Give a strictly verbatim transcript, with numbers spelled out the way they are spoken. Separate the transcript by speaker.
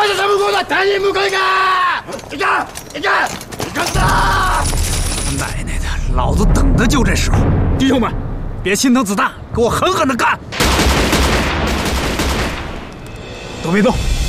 Speaker 1: 发生什么工作？赶紧不可以干！你看，你看，你看他！
Speaker 2: 奶奶的，老子等的就这时候！弟兄们，别心疼子弹，给我狠狠的干！都别动！